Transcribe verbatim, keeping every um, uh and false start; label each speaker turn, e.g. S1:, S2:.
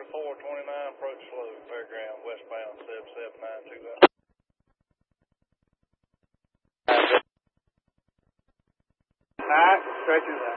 S1: forty-four twenty-nine, approach slow, fairground, westbound, seven seven nine two.
S2: Alright, stretches out.